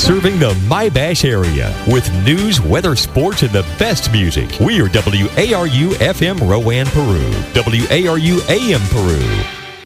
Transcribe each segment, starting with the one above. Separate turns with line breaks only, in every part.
Serving the My-Bash area with news, weather, sports, and the best music. We are WARU FM Rowan, Peru. WARU AM Peru.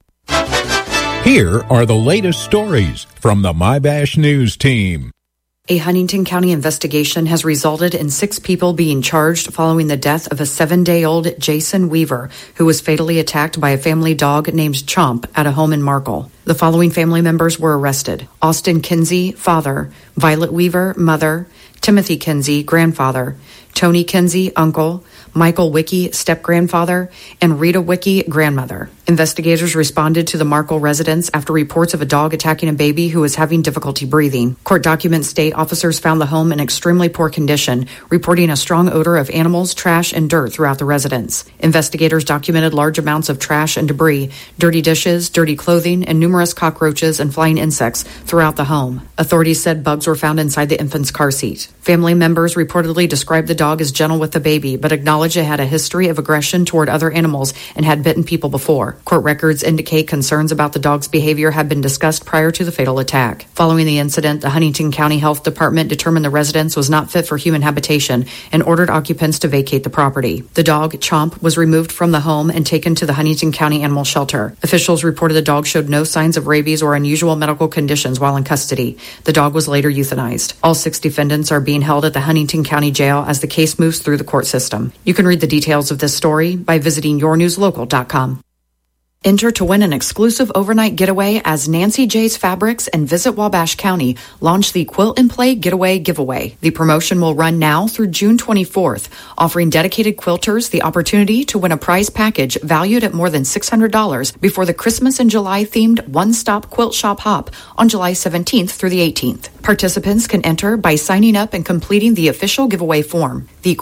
Here are the latest stories from the My-Bash News team.
A Huntington County investigation has resulted in 6 people being charged following the death of a 7-day-old Jason Weaver, who was fatally attacked by a family dog named Chomp at a home in Markle. The following family members were arrested: Austin Kinsey, father; Violet Weaver, mother; Timothy Kinsey, grandfather; Tony Kinsey, uncle; Michael Wicke, step-grandfather; and Rita Wicke, grandmother. Investigators responded to the Markle residence after reports of a dog attacking a baby who was having difficulty breathing. Court documents state officers found the home in extremely poor condition, reporting a strong odor of animals, trash, and dirt throughout the residence. Investigators documented large amounts of trash and debris, dirty dishes, dirty clothing, and numerous cockroaches and flying insects throughout the home. Authorities said bugs were found inside the infant's car seat. Family members reportedly described the dog as gentle with the baby, but acknowledged it had a history of aggression toward other animals and had bitten people before. Court records indicate concerns about the dog's behavior had been discussed prior to the fatal attack. Following the incident, the Huntington County Health Department determined the residence was not fit for human habitation and ordered occupants to vacate the property. The dog, Chomp, was removed from the home and taken to the Huntington County Animal Shelter. Officials reported the dog showed no signs of rabies or unusual medical conditions while in custody. The dog was later euthanized. All 6 defendants are being held at the Huntington County Jail as the case moves through the court system. You can read the details of this story by visiting yournewslocal.com. Enter to win an exclusive overnight getaway as Nancy J's Fabrics and Visit Wabash County launch the Quilt and Play Getaway Giveaway. The promotion will run now through June 24th, offering dedicated quilters the opportunity to win a prize package valued at more than $600 before the Christmas and July themed one-stop quilt shop hop on July 17th through the 18th. Participants can enter by signing up and completing the official giveaway form. The